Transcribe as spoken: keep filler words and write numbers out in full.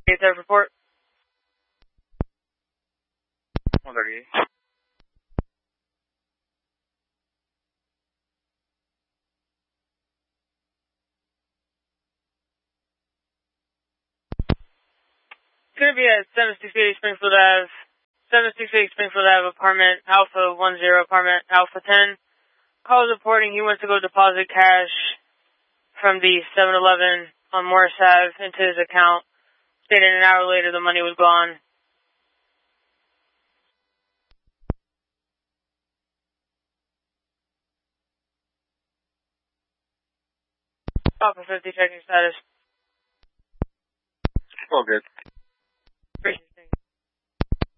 Eight third report. one thirty-eight. It's going to be at seven sixty-eight Springfield Ave, seven sixty-eight Springfield Ave, apartment Alpha one zero, apartment Alpha ten. Call is reporting he went to go deposit cash from the seven eleven on Morris Ave into his account. Stated an hour later the money was gone. Alpha fifty, checking status. All good.